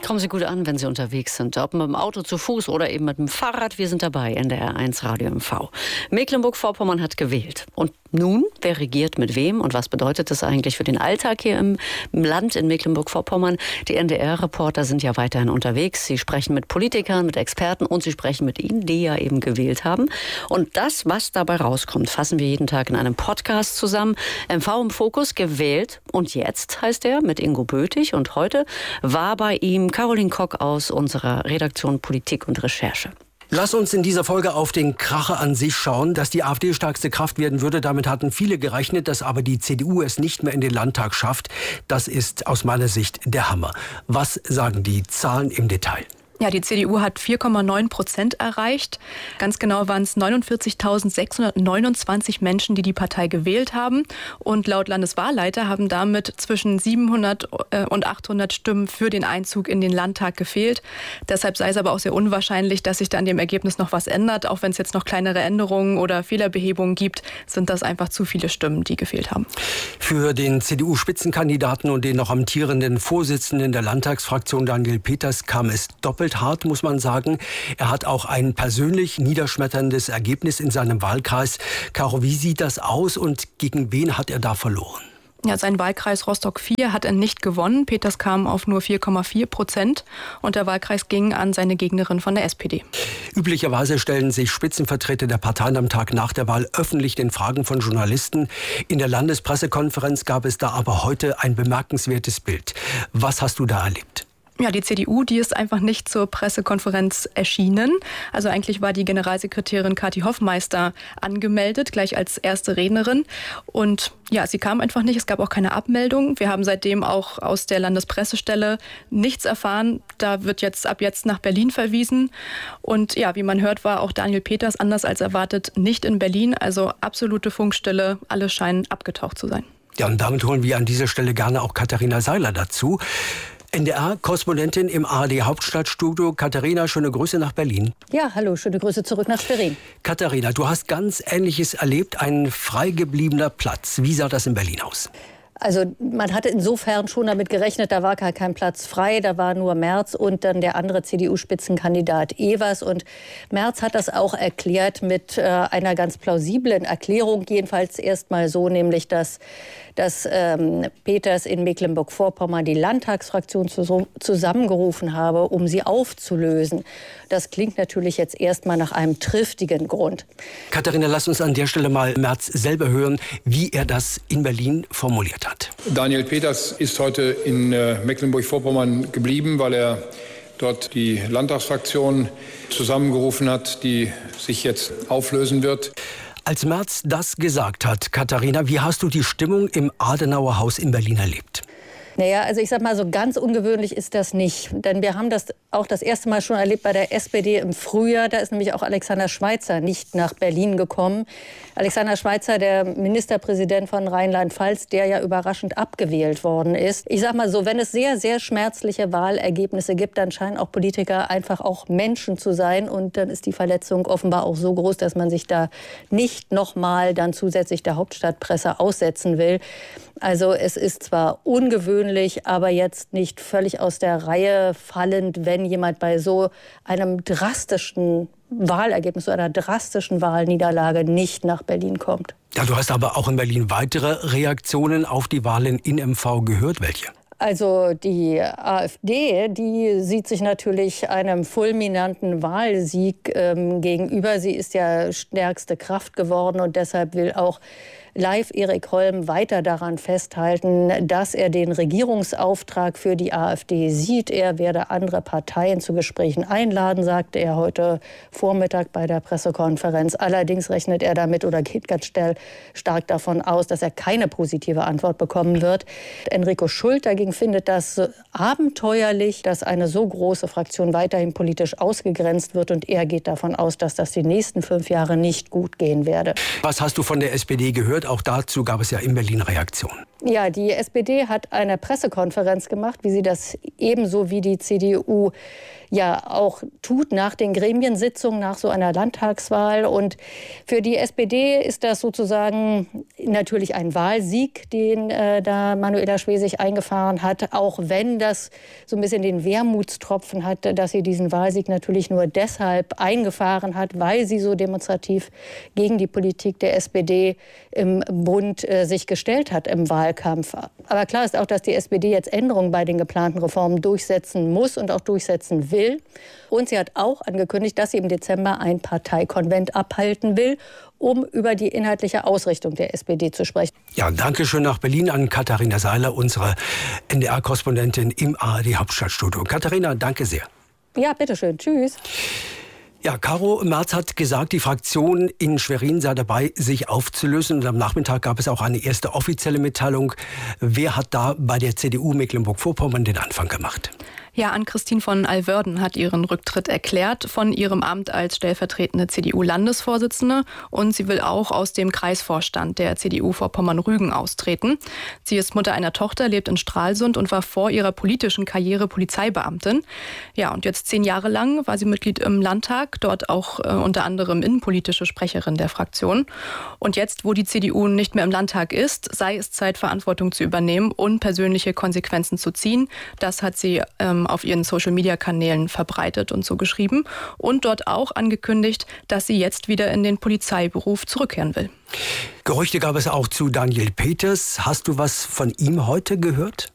Kommen Sie gut an, wenn Sie unterwegs sind. Ob mit dem Auto, zu Fuß oder eben mit dem Fahrrad. Wir sind dabei in der R1 Radio MV. Mecklenburg-Vorpommern hat gewählt. Und nun, wer regiert mit wem und was bedeutet das eigentlich für den Alltag hier im Land in Mecklenburg-Vorpommern? Die NDR-Reporter sind ja weiterhin unterwegs. Sie sprechen mit Politikern, mit Experten und sie sprechen mit Ihnen, die ja eben gewählt haben. Und das, was dabei rauskommt, fassen wir jeden Tag in einem Podcast zusammen. MV im Fokus, gewählt. Und jetzt heißt er mit Ingo Böthig. Und heute war bei ihm Caroline Kock aus unserer Redaktion Politik und Recherche. Lass uns in dieser Folge auf den Kracher an sich schauen, dass die AfD stärkste Kraft werden würde. Damit hatten viele gerechnet, dass aber die CDU es nicht mehr in den Landtag schafft. Das ist aus meiner Sicht der Hammer. Was sagen die Zahlen im Detail? Ja, die CDU hat 4,9% erreicht. Ganz genau waren es 49.629 Menschen, die die Partei gewählt haben. Und laut Landeswahlleiter haben damit zwischen 700 und 800 Stimmen für den Einzug in den Landtag gefehlt. Deshalb sei es aber auch sehr unwahrscheinlich, dass sich da an dem Ergebnis noch was ändert. Auch wenn es jetzt noch kleinere Änderungen oder Fehlerbehebungen gibt, sind das einfach zu viele Stimmen, die gefehlt haben. Für den CDU-Spitzenkandidaten und den noch amtierenden Vorsitzenden der Landtagsfraktion Daniel Peters kam es doppelt hart, muss man sagen. Er hat auch ein persönlich niederschmetterndes Ergebnis in seinem Wahlkreis. Caro, wie sieht das aus und gegen wen hat er da verloren? Ja, sein Wahlkreis Rostock 4 hat er nicht gewonnen. Peters kam auf nur 4,4% und der Wahlkreis ging an seine Gegnerin von der SPD. Üblicherweise stellen sich Spitzenvertreter der Parteien am Tag nach der Wahl öffentlich den Fragen von Journalisten. In der Landespressekonferenz gab es da aber heute ein bemerkenswertes Bild. Was hast du da erlebt? Ja, die CDU, die ist einfach nicht zur Pressekonferenz erschienen. Also eigentlich war die Generalsekretärin Kathi Hoffmeister angemeldet, gleich als erste Rednerin. Und ja, sie kam einfach nicht. Es gab auch keine Abmeldung. Wir haben seitdem auch aus der Landespressestelle nichts erfahren. Da wird jetzt ab jetzt nach Berlin verwiesen. Und ja, wie man hört, war auch Daniel Peters anders als erwartet nicht in Berlin. Also absolute Funkstille. Alle scheinen abgetaucht zu sein. Ja, und damit holen wir an dieser Stelle gerne auch Katharina Seiler dazu. NDR-Korrespondentin im ARD-Hauptstadtstudio. Katharina, schöne Grüße nach Berlin. Ja, hallo, schöne Grüße zurück nach Schwerin. Katharina, du hast ganz Ähnliches erlebt, ein freigebliebener Platz. Wie sah das in Berlin aus? Also man hatte insofern schon damit gerechnet, da war gar kein Platz frei, da war nur Merz und dann der andere CDU-Spitzenkandidat Evers. Und Merz hat das auch erklärt mit einer ganz plausiblen Erklärung, jedenfalls erstmal so, nämlich dass Peters in Mecklenburg-Vorpommern die Landtagsfraktion zusammengerufen habe, um sie aufzulösen. Das klingt natürlich jetzt erstmal nach einem triftigen Grund. Katharina, lass uns an der Stelle mal Merz selber hören, wie er das in Berlin formuliert hat. Daniel Peters ist heute in Mecklenburg-Vorpommern geblieben, weil er dort die Landtagsfraktion zusammengerufen hat, die sich jetzt auflösen wird. Als Merz das gesagt hat, Katharina, wie hast du die Stimmung im Adenauer Haus in Berlin erlebt? Naja, also ich sag mal, so ganz ungewöhnlich ist das nicht. Denn wir haben das auch das erste Mal schon erlebt bei der SPD im Frühjahr. Da ist nämlich auch Alexander Schweitzer nicht nach Berlin gekommen. Alexander Schweitzer, der Ministerpräsident von Rheinland-Pfalz, der ja überraschend abgewählt worden ist. Ich sag mal so, wenn es sehr, sehr schmerzliche Wahlergebnisse gibt, dann scheinen auch Politiker einfach auch Menschen zu sein. Und dann ist die Verletzung offenbar auch so groß, dass man sich da nicht nochmal dann zusätzlich der Hauptstadtpresse aussetzen will. Also es ist zwar ungewöhnlich, aber jetzt nicht völlig aus der Reihe fallend, wenn jemand bei so einem drastischen Wahlergebnis, so einer drastischen Wahlniederlage nicht nach Berlin kommt. Ja, du hast aber auch in Berlin weitere Reaktionen auf die Wahlen in MV gehört. Welche? Also die AfD, die sieht sich natürlich einem fulminanten Wahlsieg gegenüber. Sie ist ja stärkste Kraft geworden und deshalb will auch Erik Holm weiter daran festhalten, dass er den Regierungsauftrag für die AfD sieht. Er werde andere Parteien zu Gesprächen einladen, sagte er heute Vormittag bei der Pressekonferenz. Allerdings rechnet er damit oder geht ganz stark davon aus, dass er keine positive Antwort bekommen wird. Enrico Schult dagegen findet das abenteuerlich, dass eine so große Fraktion weiterhin politisch ausgegrenzt wird. Und er geht davon aus, dass das die nächsten 5 Jahre nicht gut gehen werde. Was hast du von der SPD gehört? Auch dazu gab es ja in Berlin Reaktionen. Ja, die SPD hat eine Pressekonferenz gemacht, wie sie das ebenso wie die CDU ja auch tut nach den Gremiensitzungen, nach so einer Landtagswahl. Und für die SPD ist das sozusagen natürlich ein Wahlsieg, den da Manuela Schwesig eingefahren hat, auch wenn das so ein bisschen den Wermutstropfen hat, dass sie diesen Wahlsieg natürlich nur deshalb eingefahren hat, weil sie so demonstrativ gegen die Politik der SPD im Bund sich gestellt hat im Wahlkampf. Aber klar ist auch, dass die SPD jetzt Änderungen bei den geplanten Reformen durchsetzen muss und auch durchsetzen will. Und sie hat auch angekündigt, dass sie im Dezember ein Parteikonvent abhalten will, um über die inhaltliche Ausrichtung der SPD zu sprechen. Ja, danke schön nach Berlin an Katharina Seiler, unsere NDR-Korrespondentin im ARD-Hauptstadtstudio. Katharina, danke sehr. Ja, bitteschön. Tschüss. Ja, Caro Merz hat gesagt, die Fraktion in Schwerin sei dabei, sich aufzulösen. Und am Nachmittag gab es auch eine erste offizielle Mitteilung. Wer hat da bei der CDU Mecklenburg-Vorpommern den Anfang gemacht? Ja, Ann-Christine von Alwörden hat ihren Rücktritt erklärt von ihrem Amt als stellvertretende CDU-Landesvorsitzende und sie will auch aus dem Kreisvorstand der CDU Vorpommern-Rügen austreten. Sie ist Mutter einer Tochter, lebt in Stralsund und war vor ihrer politischen Karriere Polizeibeamtin. Ja, und jetzt 10 Jahre lang war sie Mitglied im Landtag, dort auch unter anderem innenpolitische Sprecherin der Fraktion. Und jetzt, wo die CDU nicht mehr im Landtag ist, sei es Zeit, Verantwortung zu übernehmen und persönliche Konsequenzen zu ziehen. Das hat sie auf ihren Social-Media-Kanälen verbreitet und so geschrieben und dort auch angekündigt, dass sie jetzt wieder in den Polizeiberuf zurückkehren will. Gerüchte gab es auch zu Daniel Peters. Hast du was von ihm heute gehört?